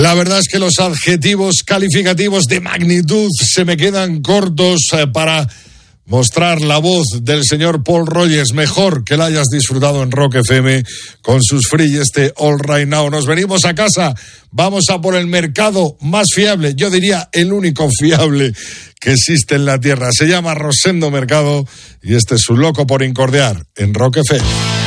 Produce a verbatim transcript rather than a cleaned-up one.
La verdad es que los adjetivos calificativos de magnitud se me quedan cortos eh, para mostrar la voz del señor Paul Rogers. Mejor que la hayas disfrutado en Rock F M con sus free este All Right Now. Nos venimos a casa, vamos a por el mercado más fiable, yo diría el único fiable que existe en la tierra. Se llama Rosendo Mercado y este es su Loco por Incordiar en Rock F M.